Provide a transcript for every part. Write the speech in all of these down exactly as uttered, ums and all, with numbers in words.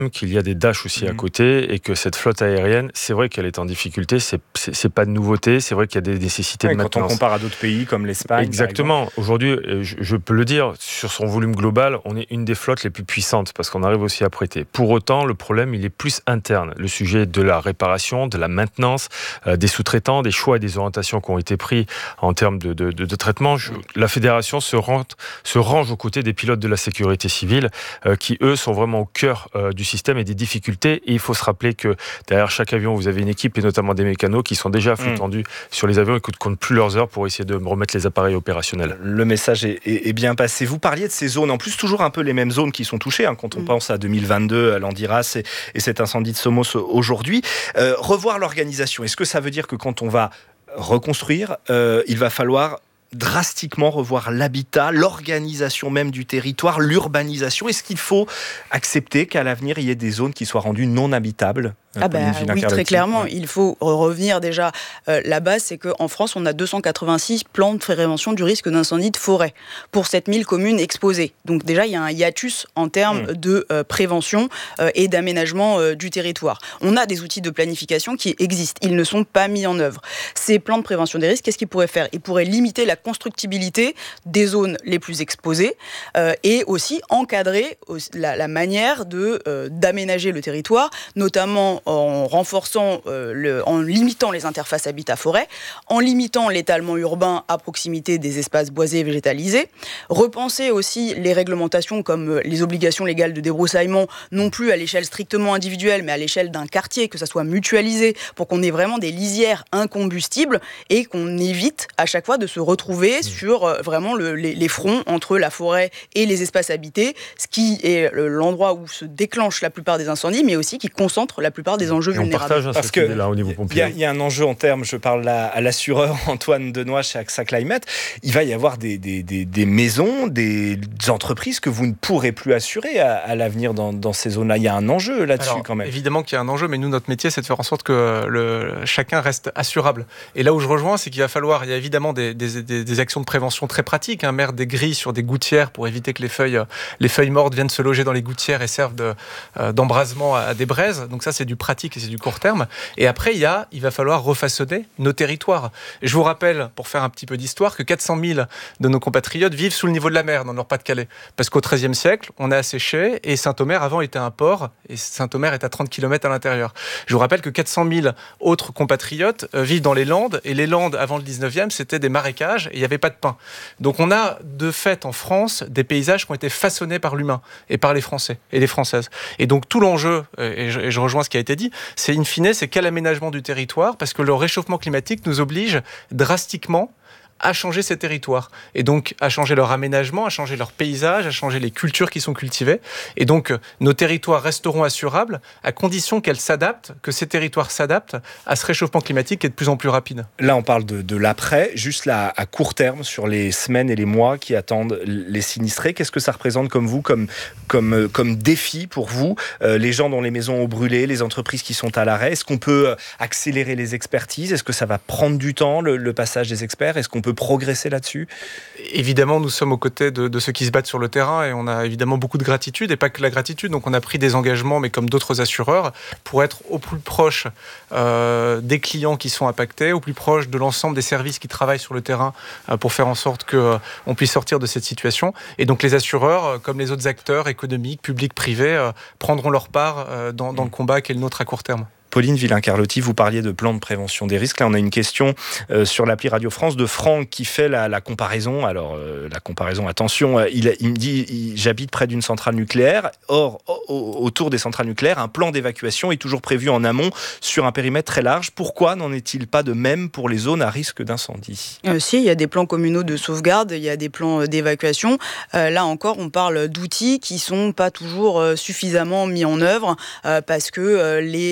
qu'il y a des Dash aussi mmh. à côté et que cette flotte aérienne, c'est vrai qu'elle est en difficulté, c'est, c'est, c'est pas de nouveauté, c'est vrai qu'il y a des nécessités ouais, de maintenance. Quand on compare à d'autres pays comme l'Espagne. Exactement. Aujourd'hui, je, je peux le dire, sur son volume global, on est une des flottes les plus puissantes parce qu'on arrive aussi à prêter. Pour autant, le problème, il est plus interne. Le sujet de la réparation, de la maintenance, euh, des sous-traitants, des choix et des orientations qui ont été pris en termes de, de, de, de traitement. Je, la fédération se, rend, se range aux côtés des pilotes de la sécurité civile euh, qui, eux, sont vraiment au cœur euh, du système et des difficultés. Et il faut se rappeler que derrière chaque avion, vous avez une équipe et notamment des mécanos qui sont déjà à flux mmh. tendu sur les avions et qui ne comptent plus leurs heures pour essayer de remettre les appareils opérationnels. Le message est, est, est bien passé. Vous parliez de ces zones, en plus toujours un peu les mêmes zones qui sont touchées, hein, quand on mmh. pense à deux mille vingt-deux, à l'Andiras et, et cet incendie de Somos aujourd'hui. Euh, revoir l'organisation, est-ce que ça veut dire que quand on va reconstruire, euh, il va falloir drastiquement revoir l'habitat, l'organisation même du territoire, l'urbanisation? Est-ce qu'il faut accepter qu'à l'avenir, il y ait des zones qui soient rendues non habitables? Ah bah, oui, très clairement. Ouais. Il faut revenir déjà euh, là-bas, c'est qu'en France, on a deux cent quatre-vingt-six plans de prévention du risque d'incendie de forêt pour sept mille communes exposées. Donc déjà, il y a un hiatus en termes mmh. de euh, prévention euh, et d'aménagement euh, du territoire. On a des outils de planification qui existent. Ils ne sont pas mis en œuvre. Ces plans de prévention des risques, qu'est-ce qu'ils pourraient faire? Ils pourraient limiter la constructibilité des zones les plus exposées euh, et aussi encadrer la, la manière de, euh, d'aménager le territoire, notamment en renforçant, euh, le, en limitant les interfaces habitat-forêt, en limitant l'étalement urbain à proximité des espaces boisés et végétalisés, repenser aussi les réglementations comme les obligations légales de débroussaillement, non plus à l'échelle strictement individuelle, mais à l'échelle d'un quartier, que ça soit mutualisé, pour qu'on ait vraiment des lisières incombustibles et qu'on évite à chaque fois de se retrouver mmh. sur euh, vraiment le, les, les fronts entre la forêt et les espaces habités, ce qui est l'endroit où se déclenchent la plupart des incendies, mais aussi qui concentre la plupart des enjeux et vulnérables. On partage Parce que là au niveau pompier. Il y, y a un enjeu en termes, je parle à, à l'assureur Antoine Denoy chez AXA Climate, il va y avoir des, des, des, des maisons, des entreprises que vous ne pourrez plus assurer à, à l'avenir dans, dans ces zones-là. Il y a un enjeu là-dessus. Alors, quand même. Évidemment qu'il y a un enjeu, mais nous, notre métier, c'est de faire en sorte que le, chacun reste assurable. Et là où je rejoins, c'est qu'il va falloir, il y a évidemment des, des, des, des actions de prévention très pratiques, hein, mettre des grilles sur des gouttières pour éviter que les feuilles, les feuilles mortes viennent se loger dans les gouttières et servent de, euh, d'embrasement à, à des braises. Donc ça, c'est du pratique et c'est du court terme. Et après, il, y a, il va falloir refaçonner nos territoires. Et je vous rappelle, pour faire un petit peu d'histoire, que quatre cent mille de nos compatriotes vivent sous le niveau de la mer dans le Nord-Pas-de-Calais. Parce qu'au treizième siècle, on a asséché et Saint-Omer, avant, était un port et Saint-Omer est à trente kilomètres à l'intérieur. Je vous rappelle que quatre cent mille autres compatriotes euh, vivent dans les Landes et les Landes, avant le dix-neuvième, c'était des marécages et il n'y avait pas de pain. Donc on a de fait en France des paysages qui ont été façonnés par l'humain et par les Français et les Françaises. Et donc tout l'enjeu, et je, et je rejoins ce qui a été dit, c'est in fine, c'est quel aménagement du territoire, parce que le réchauffement climatique nous oblige drastiquement à changer ces territoires et donc à changer leur aménagement, à changer leur paysage, à changer les cultures qui sont cultivées. Et donc nos territoires resteront assurables à condition qu'elles s'adaptent, que ces territoires s'adaptent à ce réchauffement climatique qui est de plus en plus rapide. Là, on parle de, de l'après, juste là à court terme, sur les semaines et les mois qui attendent les sinistrés. Qu'est-ce que ça représente comme vous, comme, comme, comme défi pour vous, euh, les gens dont les maisons ont brûlé, les entreprises qui sont à l'arrêt? Est-ce qu'on peut accélérer les expertises? Est-ce que ça va prendre du temps, le, le passage des experts? Est-ce qu'on peut progresser là-dessus? Évidemment, nous sommes aux côtés de, de ceux qui se battent sur le terrain et on a évidemment beaucoup de gratitude et pas que la gratitude. Donc on a pris des engagements, mais comme d'autres assureurs, pour être au plus proche euh, des clients qui sont impactés, au plus proche de l'ensemble des services qui travaillent sur le terrain euh, pour faire en sorte qu'on euh, puisse sortir de cette situation. Et donc les assureurs, euh, comme les autres acteurs économiques, publics, privés, euh, prendront leur part euh, dans, dans le combat qui est le nôtre à court terme. Pauline Villain-Carlotti, vous parliez de plan de prévention des risques. Là, on a une question euh, sur l'appli Radio France de Franck qui fait la, la comparaison. Alors, euh, la comparaison, attention, euh, il, il me dit il, j'habite près d'une centrale nucléaire. Or, au, autour des centrales nucléaires, un plan d'évacuation est toujours prévu en amont sur un périmètre très large. Pourquoi n'en est-il pas de même pour les zones à risque d'incendie? euh, Si, il y a des plans communaux de sauvegarde, il y a des plans d'évacuation. Euh, là encore, on parle d'outils qui ne sont pas toujours euh, suffisamment mis en œuvre euh, parce que euh, les... Euh,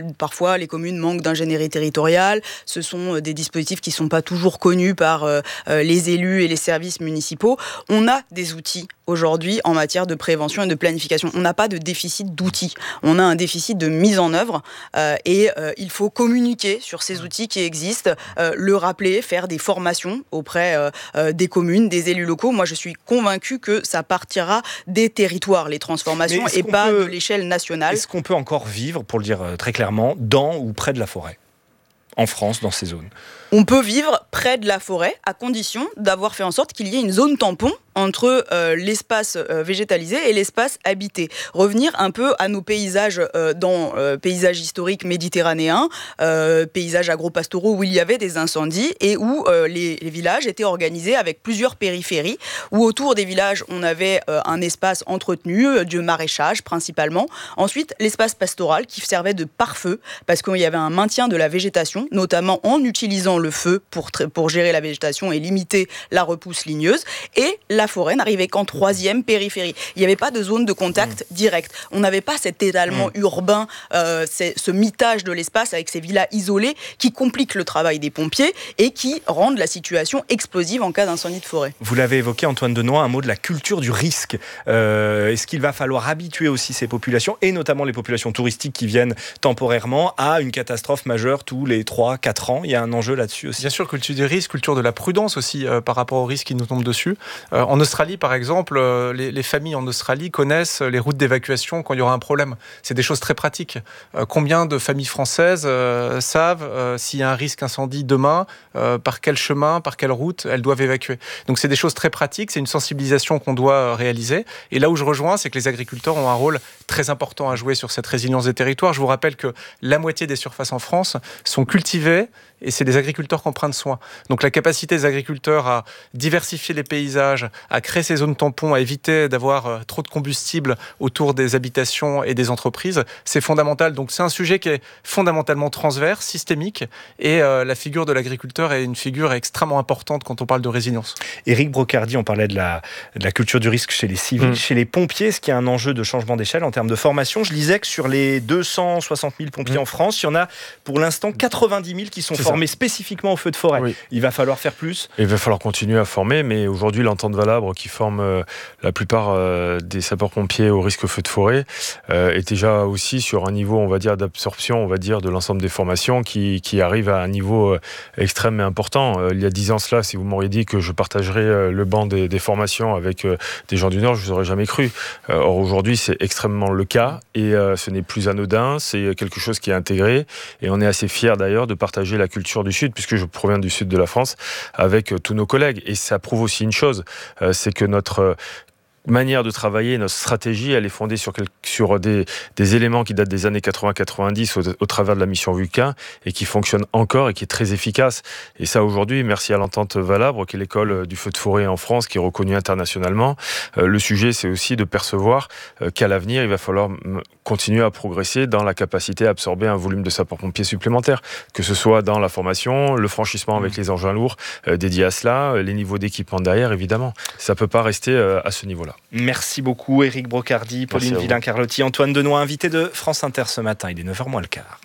parfois, les communes manquent d'ingénierie territoriale. Ce sont des dispositifs qui ne sont pas toujours connus par euh, les élus et les services municipaux. On a des outils aujourd'hui en matière de prévention et de planification. On n'a pas de déficit d'outils. On a un déficit de mise en œuvre euh, et euh, il faut communiquer sur ces outils qui existent, euh, le rappeler, faire des formations auprès euh, euh, des communes, des élus locaux. Moi, je suis convaincue que ça partira des territoires, les transformations, et pas peut, de l'échelle nationale. Est-ce qu'on peut encore vivre, pour le dire très clairement, dans ou près de la forêt ? En France, dans ces zones ? On peut vivre près de la forêt à condition d'avoir fait en sorte qu'il y ait une zone tampon entre euh, l'espace euh, végétalisé et l'espace habité. Revenir un peu à nos paysages euh, dans euh, paysages historiques méditerranéens, euh, paysages agro-pastoraux où il y avait des incendies et où euh, les, les villages étaient organisés avec plusieurs périphéries, où autour des villages on avait euh, un espace entretenu, euh, de maraîchage principalement. Ensuite, l'espace pastoral qui servait de pare-feu parce qu'il y avait un maintien de la végétation, notamment en utilisant le feu pour, pour gérer la végétation et limiter la repousse ligneuse. Et la forêt n'arrivait qu'en troisième périphérie. Il n'y avait pas de zone de contact mmh. direct. On n'avait pas cet étalement mmh. urbain, euh, ce mitage de l'espace avec ces villas isolées qui compliquent le travail des pompiers et qui rendent la situation explosive en cas d'incendie de forêt. Vous l'avez évoqué, Antoine Denoy, un mot de la culture du risque. Euh, est-ce qu'il va falloir habituer aussi ces populations, et notamment les populations touristiques qui viennent temporairement, à une catastrophe majeure tous les trois quatre ans ? Il y a un enjeu là-dessus aussi. Bien sûr, culture du risque, culture de la prudence aussi euh, par rapport aux risques qui nous tombent dessus. Euh, en Australie, par exemple, euh, les, les familles en Australie connaissent les routes d'évacuation quand il y aura un problème. C'est des choses très pratiques. Euh, combien de familles françaises euh, savent euh, s'il y a un risque incendie demain, euh, par quel chemin, par quelle route elles doivent évacuer. Donc c'est des choses très pratiques, c'est une sensibilisation qu'on doit réaliser. Et là où je rejoins, c'est que les agriculteurs ont un rôle très important à jouer sur cette résilience des territoires. Je vous rappelle que la moitié des surfaces en France sont cultivées et c'est des agriculteurs qui en prennent soin. Donc la capacité des agriculteurs à diversifier les paysages, à créer ces zones tampons, à éviter d'avoir trop de combustible autour des habitations et des entreprises, c'est fondamental. Donc c'est un sujet qui est fondamentalement transverse, systémique, et euh, la figure de l'agriculteur est une figure extrêmement importante quand on parle de résilience. Éric Brocardi, on parlait de la, de la culture du risque chez les civils, mmh. chez les pompiers. Est-ce qu'il y a un enjeu de changement d'échelle en termes de formation ? Je lisais que sur les deux cent soixante mille pompiers mmh. en France, il y en a pour l'instant quatre-vingt-dix mille qui sont c'est formés ça. spécifiquement au feu de forêt. Oui. Il va falloir faire plus ? Il va falloir continuer à former, mais aujourd'hui l'entente Valabre qui forme euh, la plupart euh, des sapeurs-pompiers au risque feu de forêt euh, est déjà aussi sur un niveau, on va dire, d'absorption, on va dire, de l'ensemble des formations qui, qui arrive à un niveau euh, extrême et important. Euh, il y a dix ans cela, si vous m'auriez dit que je partagerais euh, le banc des, des formations avec euh, des gens du Nord, je ne vous aurais jamais cru. Euh, or aujourd'hui, c'est extrêmement le cas et euh, ce n'est plus anodin, c'est quelque chose qui est intégré et on est assez fiers d'ailleurs de partager la culture du Sud, puisque je proviens du Sud de la France, avec euh, tous nos collègues. Et ça prouve aussi une chose, euh, c'est que notre euh, manière de travailler, notre stratégie, elle est fondée sur, quelque, sur des, des éléments qui datent des années quatre-vingts quatre-vingt-dix au, au travers de la mission Vulcain et qui fonctionne encore et qui est très efficace. Et ça, aujourd'hui, merci à l'entente Valabre, qui est l'école du feu de forêt en France, qui est reconnue internationalement. Euh, le sujet, c'est aussi de percevoir euh, qu'à l'avenir, il va falloir m- continuer à progresser dans la capacité à absorber un volume de sapeurs-pompiers supplémentaires, que ce soit dans la formation, le franchissement avec les engins lourds euh, dédiés à cela, les niveaux d'équipement derrière, évidemment. Ça ne peut pas rester euh, à ce niveau-là. Merci beaucoup Éric Brocardi, Pauline Villain-Carlotti, Antoine Denoy, invité de France Inter ce matin. Il est neuf heures moins le quart.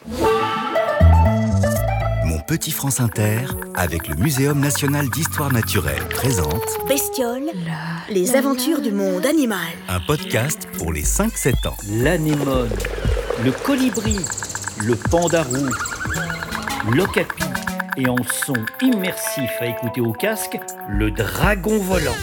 Mon petit France Inter, avec le Muséum national d'histoire naturelle, présente Bestioles, les aventures du monde animal. Un podcast pour les cinq sept ans. L'anémone, le colibri, le pandarou, l'okapi et en son immersif à écouter au casque, le dragon volant.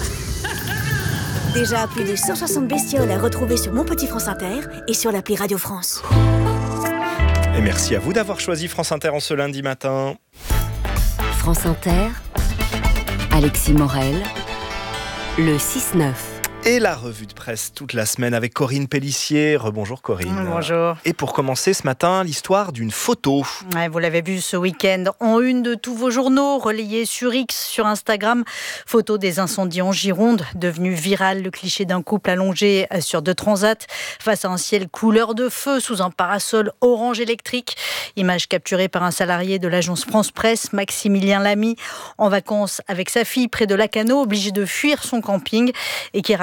Déjà plus de cent soixante bestioles à retrouver sur Mon Petit France Inter et sur l'appli Radio France. Et merci à vous d'avoir choisi France Inter en ce lundi matin. France Inter, Alexis Morel, le six neuf. Et la revue de presse toute la semaine avec Corinne Pellissier. Rebonjour Corinne. Bonjour. Et pour commencer ce matin, l'histoire d'une photo. Ouais, vous l'avez vu ce week-end en une de tous vos journaux, relayée sur X, sur Instagram. Photo des incendies en Gironde, devenu viral, le cliché d'un couple allongé sur deux transats face à un ciel couleur de feu sous un parasol orange électrique. Image capturée par un salarié de l'agence France Presse, Maximilien Lamy, en vacances avec sa fille près de Lacanau, obligé de fuir son camping et qui raconte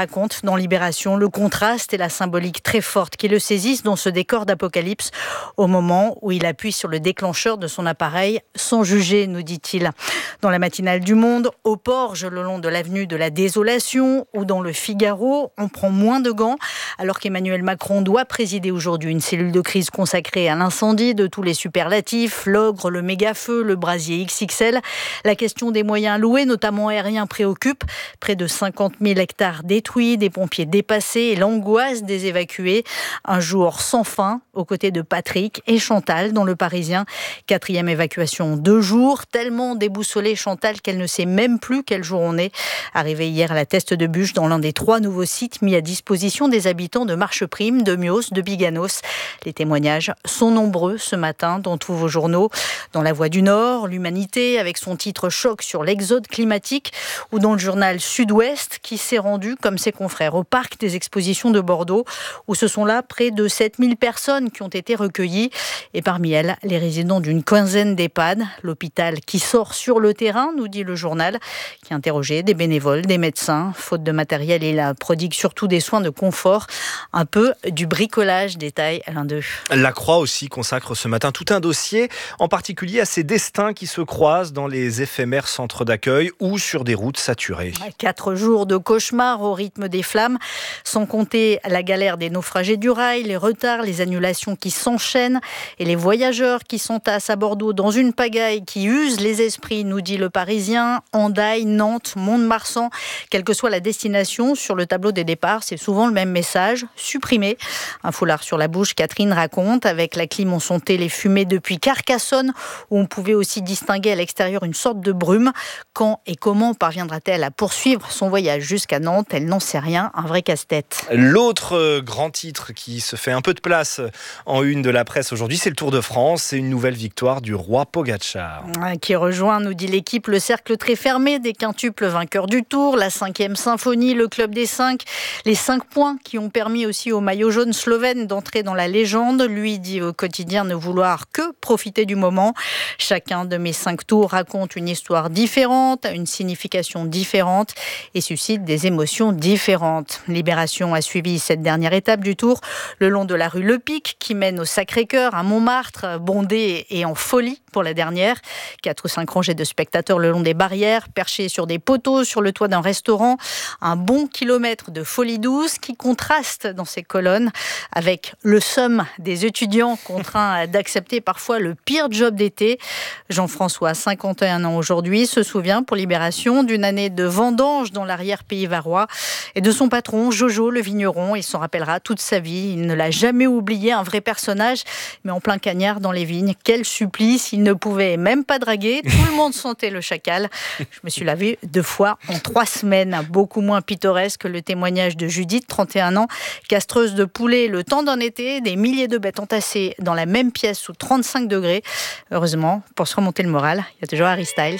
raconte dans Libération le contraste et la symbolique très forte qui le saisissent dans ce décor d'apocalypse au moment où il appuie sur le déclencheur de son appareil sans juger, nous dit-il. Dans la matinale du Monde, au Porge, le long de l'avenue de la Désolation ou dans le Figaro, on prend moins de gants alors qu'Emmanuel Macron doit présider aujourd'hui une cellule de crise consacrée à l'incendie de tous les superlatifs, l'ogre, le méga-feu, le brasier X X L. La question des moyens alloués, notamment aériens, préoccupe. Près de cinquante mille hectares détruits, des pompiers dépassés et l'angoisse des évacués. Un jour sans fin, aux côtés de Patrick et Chantal dans Le Parisien. Quatrième évacuation en deux jours, tellement déboussolée Chantal qu'elle ne sait même plus quel jour on est. Arrivée hier à la Teste de Bûche, dans l'un des trois nouveaux sites mis à disposition des habitants de Marcheprime, de Mios, de Biganos. Les témoignages sont nombreux ce matin dans tous vos journaux. Dans La Voix du Nord, l'Humanité, avec son titre choc sur l'exode climatique, ou dans le journal Sud-Ouest, qui s'est rendu, comme ses confrères, au parc des expositions de Bordeaux, où ce sont là près de sept mille personnes qui ont été recueillies. Et parmi elles, les résidents d'une quinzaine d'EHPAD. L'hôpital qui sort sur le terrain, nous dit le journal, qui a interrogé des bénévoles, des médecins. Faute de matériel, il prodigue surtout des soins de confort. Un peu du bricolage, détaille l'un d'eux. La Croix aussi consacre ce matin tout un dossier, en particulier à ces destins qui se croisent dans les éphémères centres d'accueil ou sur des routes saturées. Quatre jours de cauchemar au rythme des flammes, sans compter la galère des naufragés du rail, les retards, les annulations qui s'enchaînent et les voyageurs qui s'entassent à Bordeaux dans une pagaille qui use les esprits, nous dit Le Parisien. Hendaye, Nantes, Mont-de-Marsan, quelle que soit la destination, sur le tableau des départs, c'est souvent le même message, supprimé. Un foulard sur la bouche, Catherine raconte, avec la clim on sentait les fumées depuis Carcassonne, où on pouvait aussi distinguer à l'extérieur une sorte de brume. Quand et comment parviendra-t-elle à poursuivre son voyage jusqu'à Nantes? Elle n'en sait rien, un vrai casse-tête. L'autre grand titre qui se fait un peu de place en une de la presse aujourd'hui, c'est le Tour de France. C'est une nouvelle victoire du roi Pogačar. Qui rejoint, nous dit l'équipe, le cercle très fermé des quintuples vainqueurs du Tour, la cinquième symphonie, le club des cinq, les cinq points qui ont permis aussi au maillot jaune slovène d'entrer dans la légende. Lui dit au quotidien ne vouloir que profiter du moment. Chacun de mes cinq tours raconte une histoire différente, a une signification différente et suscite des émotions différentes. Libération a suivi cette dernière étape du Tour le long de la rue Le Pic qui mène au Sacré-Cœur à Montmartre, bondée et en folie pour la dernière. Quatre ou cinq rangées de spectateurs le long des barrières, perchés sur des poteaux, sur le toit d'un restaurant. Un bon kilomètre de folie douce qui contraste dans ces colonnes avec le somme des étudiants contraints d'accepter parfois le pire job d'été. Jean-François, cinquante et un ans aujourd'hui, se souvient pour Libération d'une année de vendange dans l'arrière-pays varois et de son patron Jojo le vigneron. Il s'en rappellera toute sa vie. Il ne l'a jamais oublié, un vrai personnage, mais en plein cagnard dans les vignes. Quel supplice, il ne pouvait même pas draguer. Tout le monde sentait le chacal. Je me suis lavé deux fois en trois semaines. Beaucoup moins pittoresque que le témoignage de Judith, trente et un ans, castreuse de poulet le temps d'un été, des milliers de bêtes entassées dans la même pièce sous trente-cinq degrés. Heureusement, pour se remonter le moral, il y a toujours Harry Styles.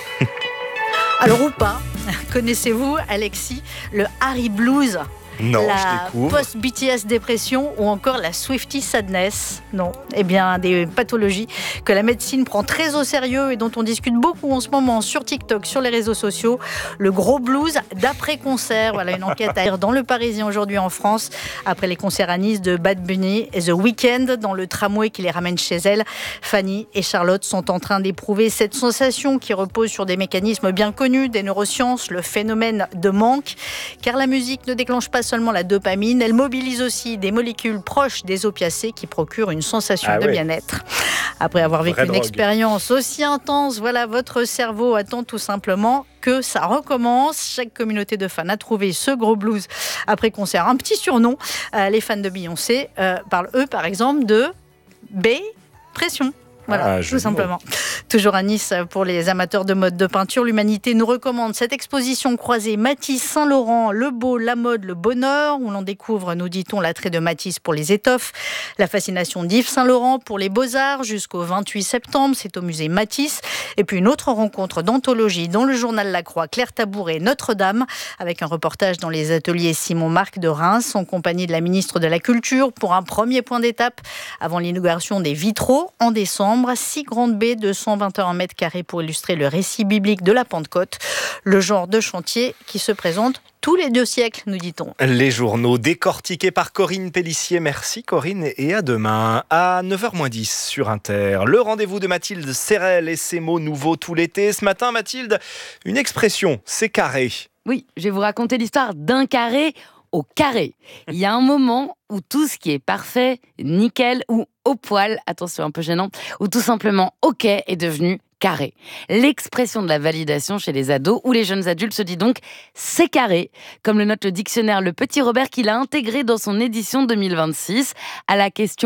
Alors ou pas, connaissez-vous, Alexis, le Harry Blues? Non, la je découvre. Post-B T S dépression ou encore la Swiftie sadness. Non, eh bien des pathologies que la médecine prend très au sérieux et dont on discute beaucoup en ce moment sur TikTok, sur les réseaux sociaux. Le gros blues d'après-concert. Voilà une enquête à lire dans Le Parisien aujourd'hui en France. Après les concerts à Nice de Bad Bunny et The Weeknd dans le tramway qui les ramène chez elle, Fanny et Charlotte sont en train d'éprouver cette sensation qui repose sur des mécanismes bien connus des neurosciences, le phénomène de manque. Car la musique ne déclenche pas seulement la dopamine, elle mobilise aussi des molécules proches des opiacés qui procurent une sensation ah de oui. bien-être. Après avoir vécu Vraie une drogue. expérience aussi intense, voilà, votre cerveau attend tout simplement que ça recommence. Chaque communauté de fans a trouvé ce gros blues après concert. Un petit surnom, euh, les fans de Beyoncé euh, parlent eux par exemple de B-pression. Voilà, ah, tout simplement. Vois. Toujours à Nice, pour les amateurs de mode de peinture, l'Humanité nous recommande cette exposition croisée Matisse, Saint-Laurent, le beau, la mode, le bonheur, où l'on découvre, nous dit-on, l'attrait de Matisse pour les étoffes, la fascination d'Yves Saint-Laurent pour les beaux-arts jusqu'au vingt-huit septembre, c'est au musée Matisse. Et puis une autre rencontre d'anthologie dans le journal La Croix, Claire Tabouret, Notre-Dame, avec un reportage dans les ateliers Simon Marc de Reims, en compagnie de la ministre de la Culture, pour un premier point d'étape avant l'inauguration des vitraux en décembre. Six grandes baies de cent vingt et un mètres carrés pour illustrer le récit biblique de la Pentecôte, le genre de chantier qui se présente tous les deux siècles, nous dit-on. Les journaux décortiqués par Corinne Pellissier. Merci Corinne et à demain à neuf heures moins dix sur Inter. Le rendez-vous de Mathilde Serrel et ses mots nouveaux tout l'été. Ce matin, Mathilde, une expression, c'est carré. Oui, je vais vous raconter l'histoire d'un carré au carré. Il y a un moment où tout ce qui est parfait, nickel ou au poil, attention un peu gênant, ou tout simplement ok est devenu carré. L'expression de la validation chez les ados ou les jeunes adultes se dit donc c'est carré, comme le note le dictionnaire Le Petit Robert qu'il a intégré dans son édition deux mille vingt-six à la question